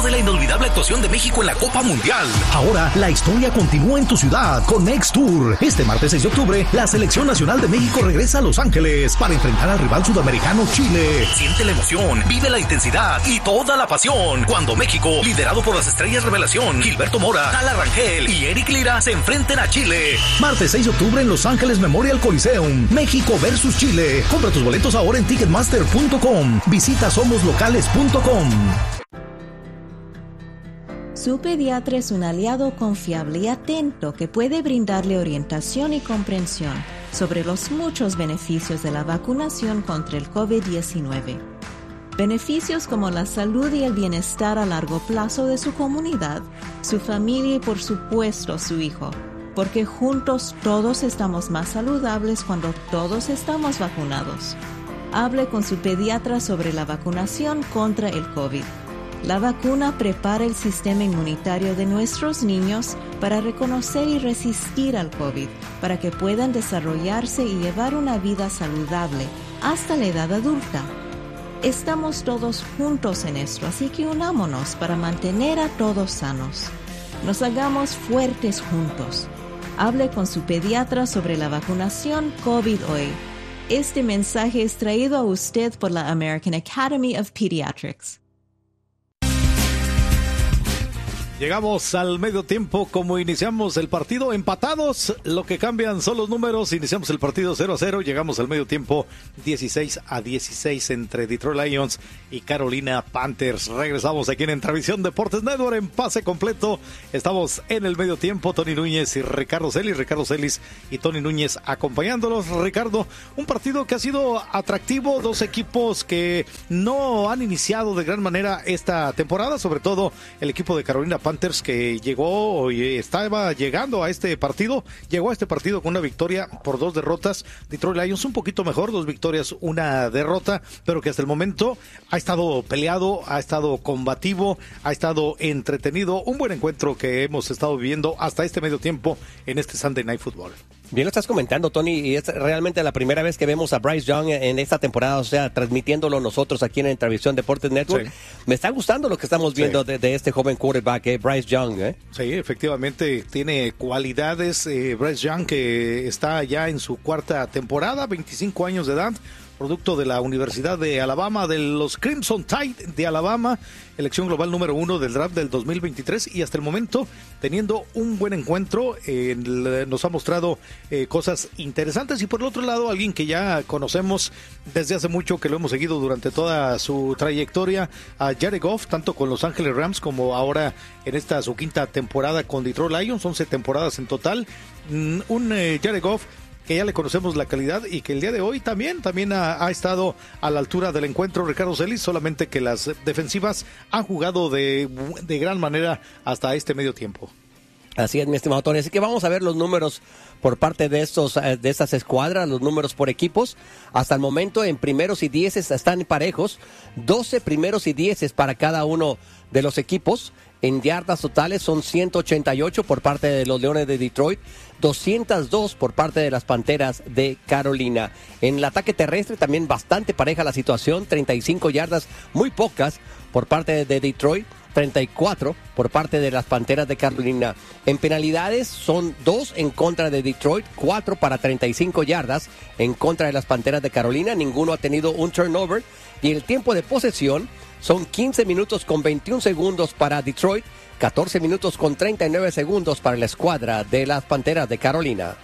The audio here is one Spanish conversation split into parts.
de la inolvidable actuación de México en la Copa Mundial. Ahora la historia continúa en tu ciudad con Next Tour. Este martes 6 de octubre, la Selección Nacional de México regresa a Los Ángeles para enfrentar al rival sudamericano Chile. Siente la emoción, vive la intensidad y toda la pasión cuando México, liderado por las estrellas revelación Gilberto Mora, Tala Rangel y Eric Lira, se enfrenten a Chile. Martes 6 de octubre en Los Ángeles Memorial Coliseum. México versus Chile. Compra tus boletos ahora en Ticketmaster.com. Visita SomosLocales.com. Su pediatra es un aliado confiable y atento que puede brindarle orientación y comprensión sobre los muchos beneficios de la vacunación contra el COVID-19. Beneficios como la salud y el bienestar a largo plazo de su comunidad, su familia y por supuesto su hijo, porque juntos todos estamos más saludables cuando todos estamos vacunados. Hable con su pediatra sobre la vacunación contra el COVID. La vacuna prepara el sistema inmunitario de nuestros niños para reconocer y resistir al COVID, para que puedan desarrollarse y llevar una vida saludable hasta la edad adulta. Estamos todos juntos en esto, así que unámonos para mantener a todos sanos. Nos hagamos fuertes juntos. Hable con su pediatra sobre la vacunación COVID hoy. Este mensaje es traído a usted por la American Academy of Pediatrics. Llegamos al medio tiempo, como iniciamos el partido, empatados, lo que cambian son los números, iniciamos el partido 0-0, llegamos al medio tiempo 16-16 entre Detroit Lions y Carolina Panthers. Regresamos aquí en Entravisión Deportes Network en pase completo, estamos en el medio tiempo, Tony Núñez y Ricardo Celis y Tony Núñez acompañándolos. Ricardo, un partido que ha sido atractivo, dos equipos que no han iniciado de gran manera esta temporada, sobre todo el equipo de Carolina Panthers, que llegó y estaba llegando a este partido, llegó a este partido con una victoria por 2 derrotas. Detroit Lions un poquito mejor, 2 victorias, 1 derrota, pero que hasta el momento ha estado peleado, ha estado combativo, ha estado entretenido, un buen encuentro que hemos estado viviendo hasta este medio tiempo en este Sunday Night Football. Bien lo estás comentando, Tony, y es realmente la primera vez que vemos a Bryce Young en esta temporada, o sea, transmitiéndolo nosotros aquí en Entravisión Deportes Network. Sí. Me está gustando lo que estamos viendo de este joven quarterback, Bryce Young. Sí, efectivamente, tiene cualidades. Bryce Young, que está ya en su 4ª temporada, 25 años de edad, producto de la Universidad de Alabama, de los Crimson Tide de Alabama, elección global número 1 del draft del 2023, y hasta el momento teniendo un buen encuentro, nos ha mostrado cosas interesantes. Y por el otro lado, alguien que ya conocemos desde hace mucho, que lo hemos seguido durante toda su trayectoria, a Jared Goff, tanto con Los Ángeles Rams como ahora en esta su 5ª temporada con Detroit Lions, 11 temporadas en total. Jared Goff que ya le conocemos la calidad y que el día de hoy también ha estado a la altura del encuentro, Ricardo Celis, solamente que las defensivas han jugado de gran manera hasta este medio tiempo. Así es, mi estimado Tony. Así que vamos a ver los números por parte de estas escuadras, los números por equipos. Hasta el momento en primeros y 10 están parejos, 12 primeros y 10 para cada uno de los equipos. En yardas totales son 188 por parte de los Leones de Detroit, 202 por parte de las Panteras de Carolina. En el ataque terrestre también bastante pareja la situación, 35 yardas, muy pocas por parte de Detroit, 34 por parte de las Panteras de Carolina. En penalidades son 2 en contra de Detroit, 4 para 35 yardas en contra de las Panteras de Carolina. Ninguno ha tenido un turnover. Y el tiempo de posesión son 15 minutos con 21 segundos para Detroit, 14 minutos con 39 segundos para la escuadra de las Panteras de Carolina.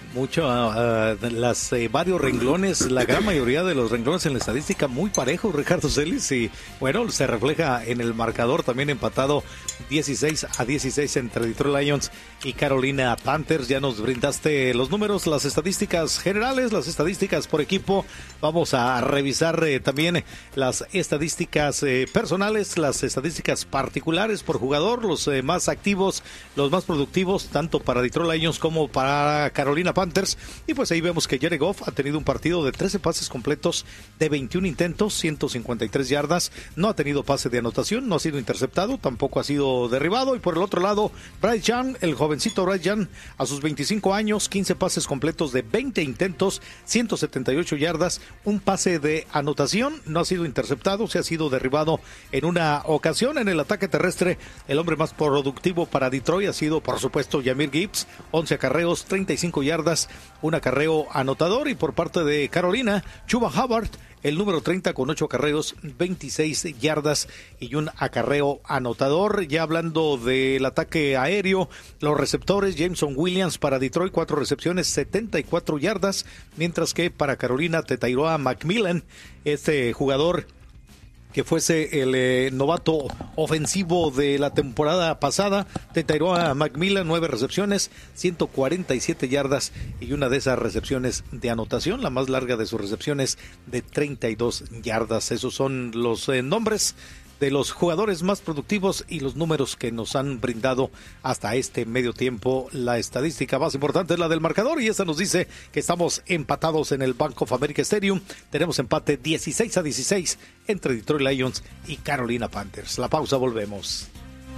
Varios renglones, la gran mayoría de los renglones en la estadística muy parejos, Ricardo Celis, y bueno, se refleja en el marcador también empatado 16-16 entre Detroit Lions y Carolina Panthers. Ya nos brindaste los números, las estadísticas generales, las estadísticas por equipo. Vamos a revisar también las estadísticas personales, las estadísticas particulares por jugador, los más activos, los más productivos, tanto para Detroit Lions como para Carolina Panthers. Y pues ahí vemos que Jared Goff ha tenido un partido de 13 pases completos de 21 intentos, 153 yardas, no ha tenido pase de anotación, no ha sido interceptado, tampoco ha sido derribado. Y por el otro lado, Bryce Young, el jovencito Bryce Young, a sus 25 años, 15 pases completos de 20 intentos, 178 yardas, un pase de anotación, no ha sido interceptado, se ha sido derribado en una ocasión. En el ataque terrestre, el hombre más productivo para Detroit ha sido, por supuesto, Jahmyr Gibbs, 11 acarreos, 35 yardas, un acarreo anotador. Y por parte de Carolina, Chuba Hubbard, el número 30 con 8 acarreos, 26 yardas y un acarreo anotador. Ya hablando del ataque aéreo, los receptores, Jameson Williams para Detroit, 4 recepciones, 74 yardas, mientras que para Carolina, Tetairoa McMillan, este jugador que fuese el novato ofensivo de la temporada pasada, Tetairoa McMillan, 9 recepciones, 147 yardas y una de esas recepciones de anotación, la más larga de sus recepciones de 32 yardas. Esos son los nombres de los jugadores más productivos y los números que nos han brindado hasta este medio tiempo. La estadística más importante es la del marcador y esa nos dice que estamos empatados en el Bank of America Stadium. Tenemos empate 16-16 entre Detroit Lions y Carolina Panthers. La pausa, volvemos.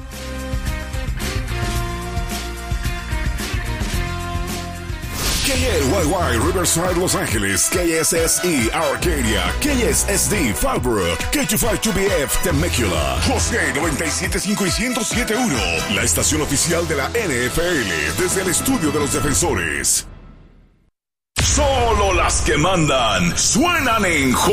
KLYY Riverside, Los Ángeles, KSSE Arcadia, KSSD Fallbrook, K252BF Temecula, José 97.5 y 107.1, la estación oficial de la NFL desde el estudio de los defensores. Solo las que mandan suenan en